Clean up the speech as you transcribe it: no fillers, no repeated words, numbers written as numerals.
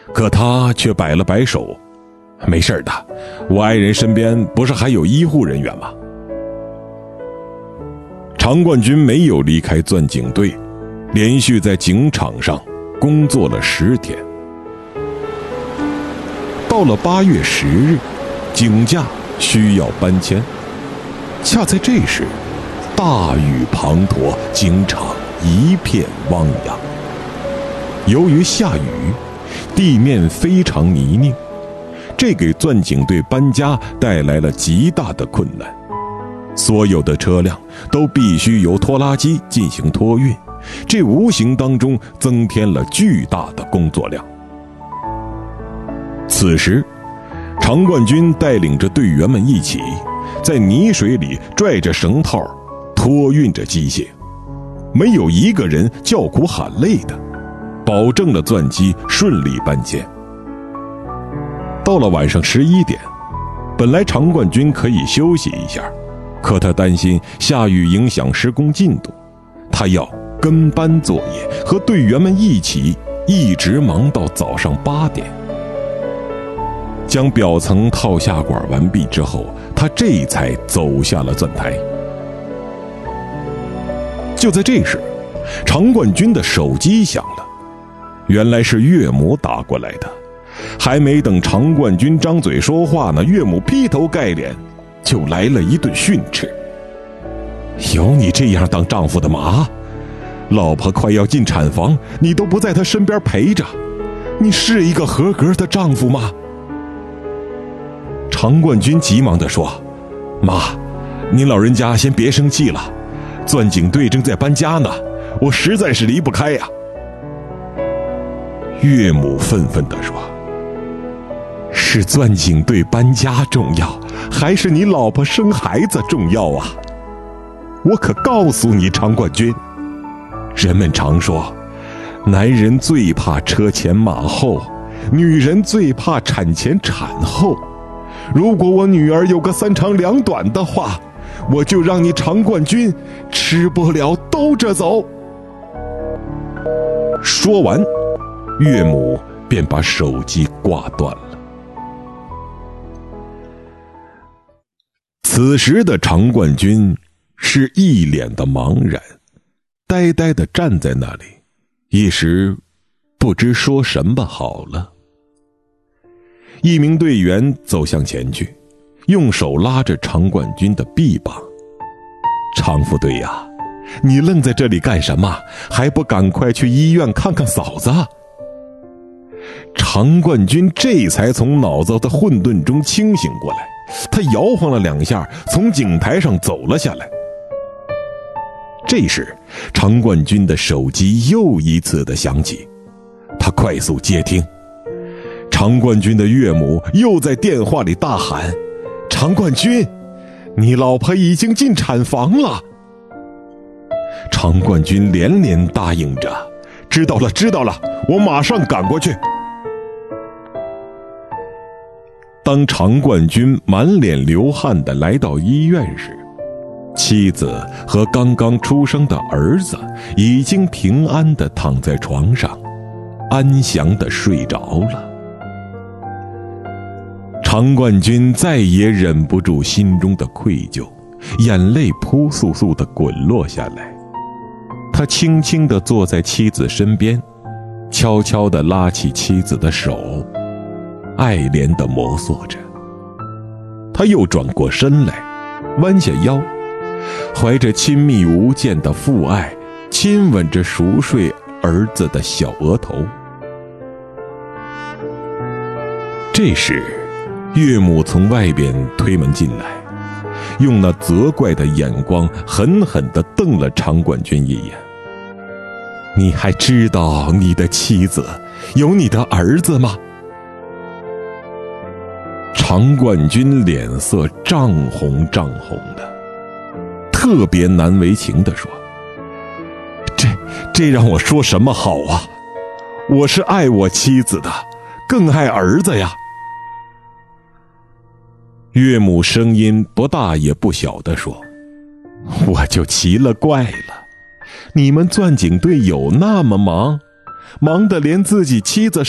可他却摆了摆手：“没事的，我爱人身边不是还有医护人员吗？”常冠军没有离开钻井队，连续在井场上工作了10天。到了8月10日，井架需要搬迁，恰在这时，大雨滂沱，井场一片汪洋。由于下雨，地面非常泥泞，这给钻井队搬家带来了极大的困难。所有的车辆都必须由拖拉机进行托运，这无形当中增添了巨大的工作量。此时，常冠军带领着队员们一起在泥水里拽着绳套，托运着机械，没有一个人叫苦喊累的，保证了钻机顺利搬迁。到了晚上11点，本来常冠军可以休息一下，可他担心下雨影响施工进度，他要跟班作业，和队员们一起一直忙到早上8点。将表层套下管完毕之后，他这才走下了钻台。就在这时，常冠军的手机响了，原来是岳母打过来的。还没等常冠军张嘴说话呢，岳母劈头盖脸就来了一顿训斥：“有你这样当丈夫的吗？老婆快要进产房，你都不在她身边陪着，你是一个合格的丈夫吗？”常冠军急忙地说：“妈，您老人家先别生气了，钻井队正在搬家呢，我实在是离不开呀。”岳母愤愤地说：“是钻井队搬家重要，还是你老婆生孩子重要啊？我可告诉你，常冠军，人们常说，男人最怕车前马后，女人最怕产前产后。如果我女儿有个3长2短的话，我就让你常冠军吃不了兜着走。”说完，岳母便把手机挂断了。此时的常冠军是一脸的茫然，呆呆地站在那里，一时不知说什么好了。一名队员走向前去，用手拉着常冠军的臂膀：“常副队呀，你愣在这里干什么？还不赶快去医院看看嫂子！”常冠军这才从脑子的混沌中清醒过来，他摇晃了2下，从井台上走了下来。这时，常冠军的手机又一次的响起，他快速接听。常冠军的岳母又在电话里大喊：“常冠军，你老婆已经进产房了。”常冠军连连答应着：“知道了，知道了，我马上赶过去。”当常冠军满脸流汗地来到医院时，妻子和刚刚出生的儿子已经平安地躺在床上，安详地睡着了。常冠军再也忍不住心中的愧疚，眼泪扑簌簌地滚落下来。他轻轻地坐在妻子身边，悄悄地拉起妻子的手，爱怜地摩挲着。他又转过身来，弯下腰，怀着亲密无间的父爱，亲吻着熟睡儿子的小额头。这时，岳母从外边推门进来，用那责怪的眼光狠狠地瞪了常冠军一眼：“你还知道你的妻子有你的儿子吗？”常冠军脸色涨红涨红的，特别难为情地说：“这让我说什么好啊？我是爱我妻子的，更爱儿子呀。”岳母声音不大也不小地说：“我就奇了怪了，你们钻井队有那么忙，忙得连自己妻子